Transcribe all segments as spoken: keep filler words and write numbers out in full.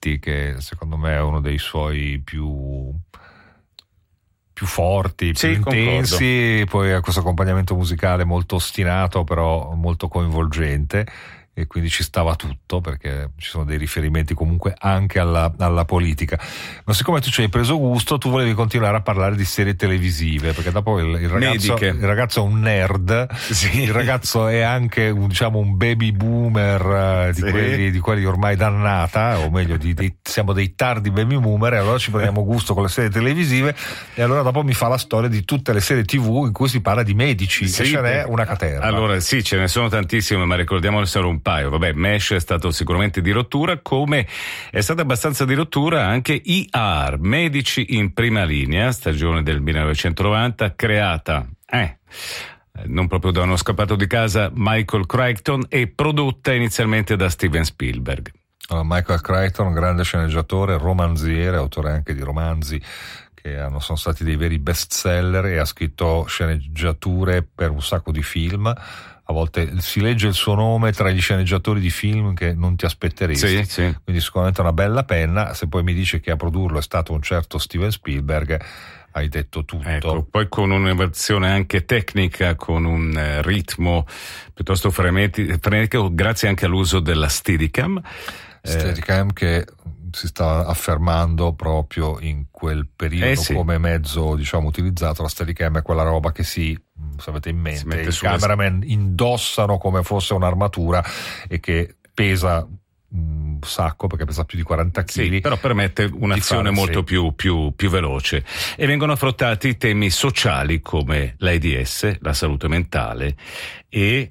Uniti, che secondo me è uno dei suoi più più forti, più sì, intensi, concordo. Poi ha questo accompagnamento musicale molto ostinato però molto coinvolgente, e quindi ci stava tutto, perché ci sono dei riferimenti comunque anche alla, alla politica. Ma siccome tu ci hai preso gusto, tu volevi continuare a parlare di serie televisive, perché dopo il, il, ragazzo, il ragazzo è un nerd, sì. Il ragazzo è anche un, diciamo un baby boomer, di, sì. quelli, di quelli ormai dannata, o meglio di, di, siamo dei tardi baby boomer, e allora ci prendiamo gusto con le serie televisive, e allora dopo mi fa la storia di tutte le serie tivù in cui si parla di medici, sì, e ce n'è una caterva. Allora sì, ce ne sono tantissime, ma ricordiamone solo un paio. Vabbè, MASH è stato sicuramente di rottura, come è stata abbastanza di rottura anche E R, Medici in prima linea, stagione del millenovecentonovanta, creata eh, non proprio da uno scappato di casa, Michael Crichton, e prodotta inizialmente da Steven Spielberg. Allora, Michael Crichton, grande sceneggiatore, romanziere, autore anche di romanzi che hanno, sono stati dei veri bestseller, e ha scritto sceneggiature per un sacco di film. A volte si legge il suo nome tra gli sceneggiatori di film che non ti aspetteresti, sì, sì. Quindi sicuramente una bella penna. Se poi mi dici che a produrlo è stato un certo Steven Spielberg, hai detto tutto. Ecco, poi con un'innovazione anche tecnica, con un eh, ritmo piuttosto frenetico, grazie anche all'uso della Steadicam. Steadicam eh, che si sta affermando proprio in quel periodo, eh sì. come mezzo, diciamo, utilizzato. La Steadicam è quella roba che si, se avete in mente, i cameraman indossano come fosse un'armatura, e che pesa un sacco, perché pesa più di quaranta chili. Sì, però permette un'azione fare, molto sì. più, più, più veloce, e vengono affrontati temi sociali come l'AIDS, la salute mentale e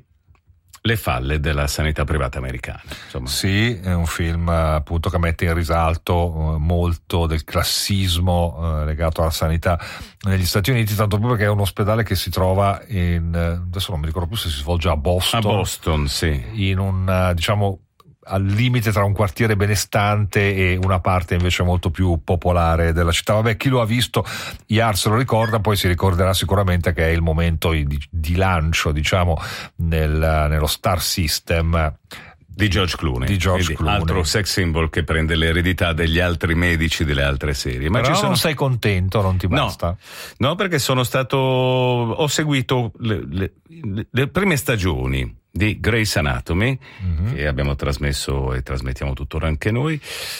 le falle della sanità privata americana. Insomma. Sì, è un film appunto che mette in risalto eh, molto del classismo eh, legato alla sanità negli Stati Uniti, tanto più perché è un ospedale che si trova in, adesso non mi ricordo più se si svolge a Boston. A Boston, sì. In un, diciamo, al limite tra un quartiere benestante e una parte invece molto più popolare della città. Vabbè, chi lo ha visto, E R se lo ricorda, poi si ricorderà sicuramente che è il momento di, di lancio, diciamo, nel, nello star system di George Clooney, di George Clooney, altro sex symbol che prende l'eredità degli altri medici delle altre serie. Ma però ci sono... non sei contento, non ti basta? No, no, perché sono stato, ho seguito le, le, le prime stagioni di Grey's Anatomy, mm-hmm. che abbiamo trasmesso e trasmettiamo tuttora anche noi,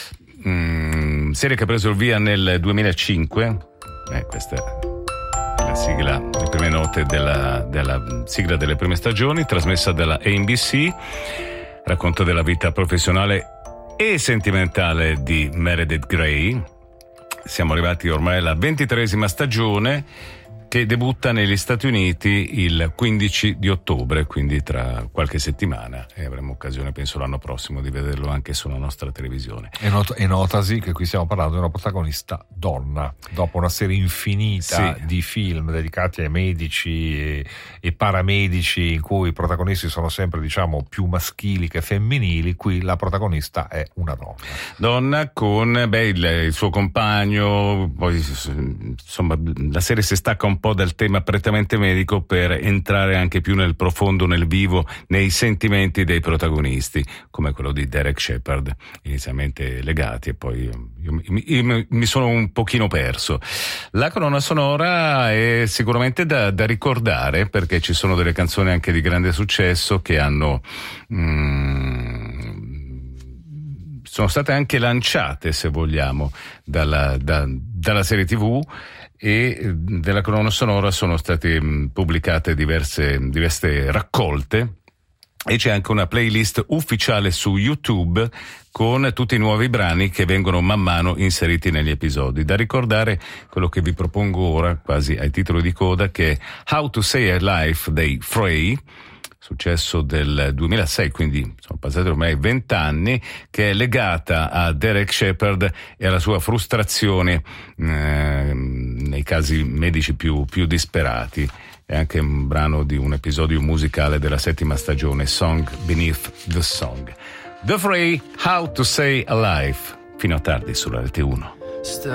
mm, serie che ha preso il via nel duemilacinque. Eh, questa è la sigla, le prime note della, della sigla delle prime stagioni, trasmessa dalla A B C. Racconto della vita professionale e sentimentale di Meredith Grey. Siamo arrivati ormai alla ventitreesima stagione, che debutta negli Stati Uniti il quindici di ottobre, quindi tra qualche settimana, e avremo occasione, penso l'anno prossimo, di vederlo anche sulla nostra televisione. E, not- e notasi che qui stiamo parlando di una protagonista donna, dopo una serie infinita sì. di film dedicati ai medici e, e paramedici, in cui i protagonisti sono sempre, diciamo, più maschili che femminili. Qui la protagonista è una donna. Donna con beh, il, il suo compagno, poi insomma la serie si stacca un po' dal tema prettamente medico per entrare anche più nel profondo, nel vivo, nei sentimenti dei protagonisti, come quello di Derek Shepherd, inizialmente legati, e poi io, io, io mi sono un pochino perso. La colonna sonora è sicuramente da, da ricordare, perché ci sono delle canzoni anche di grande successo che hanno mm, sono state anche lanciate, se vogliamo, dalla, da, dalla serie tivù, e della colonna sonora sono state pubblicate diverse, diverse raccolte, e c'è anche una playlist ufficiale su YouTube con tutti i nuovi brani che vengono man mano inseriti negli episodi. Da ricordare quello che vi propongo ora, quasi ai titoli di coda, che è How to Say a Life dei Frey, successo del duemilasei, quindi sono passati ormai vent'anni, che è legata a Derek Shepherd e alla sua frustrazione eh, nei casi medici più, più disperati. È anche un brano di un episodio musicale della settima stagione, Song Beneath the Song. The Frey, How to Say a Life, fino a tardi sulla R T uno.